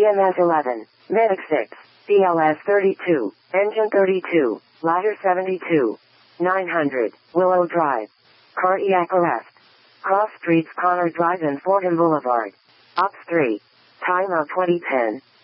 BMS 11, Medic 6, BLS 32, Engine 32, Ladder 72, 900, Willow Drive. Cardiac arrest. Cross Streets, Connor Drive and Fordham Boulevard. Ops 3. Time of 2010.